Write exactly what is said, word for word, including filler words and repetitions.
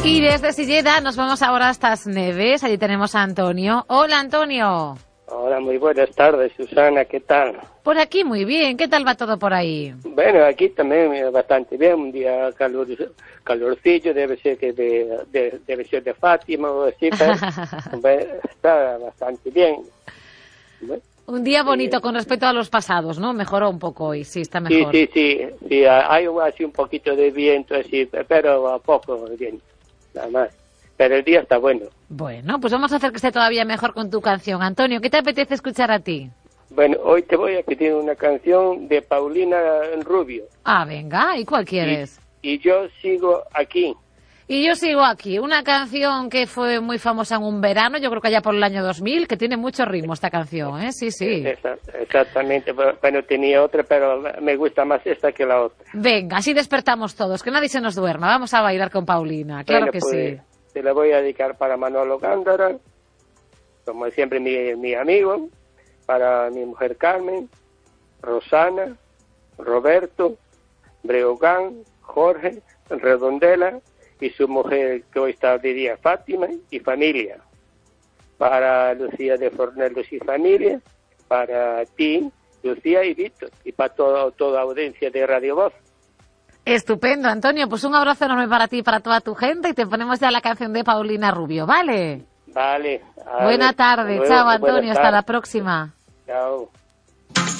Y desde Silleda nos vamos ahora hasta las Neves. Allí tenemos a Antonio. Hola, Antonio. Hola, muy buenas tardes, Susana, ¿qué tal? Por aquí muy bien. ¿Qué tal va todo por ahí? Bueno, aquí también bastante bien. Un día calor, calorcillo, debe ser que de, de, debe ser de Fátima o así, pero bueno, está bastante bien. Bueno, un día bonito sí, con respecto a los pasados, ¿no? Mejoró un poco hoy, sí, está mejor. Sí, sí, sí, sí, hay así un poquito de viento, así, pero a poco viento, nada más. Pero el día está bueno. Bueno, pues vamos a hacer que esté todavía mejor con tu canción. Antonio, ¿qué te apetece escuchar a ti? Bueno, hoy te voy a pedir una canción de Paulina Rubio. Ah, venga, ¿y cuál quieres? Y, y yo sigo aquí. Y yo sigo aquí. Una canción que fue muy famosa en un verano, yo creo que allá por el año dos mil, que tiene mucho ritmo esta canción, ¿eh? Sí, sí. Exactamente. Bueno, tenía otra, pero me gusta más esta que la otra. Venga, así despertamos todos, que nadie se nos duerma. Vamos a bailar con Paulina, claro bueno, que pues, sí. Te la voy a dedicar para Manolo Gándara, como siempre mi, mi amigo, para mi mujer Carmen, Rosana, Roberto, Breogán, Jorge, Redondela y su mujer que hoy está de día, Fátima, y familia. Para Lucía de Fornelos y familia, para ti, Lucía y Víctor, y para toda, toda audiencia de Radio Voz. Estupendo, Antonio. Pues un abrazo enorme para ti y para toda tu gente y te ponemos ya la canción de Paulina Rubio, ¿vale? Vale. Buena tarde. Luego, chao, Antonio. Hasta tarde. la próxima. Chao.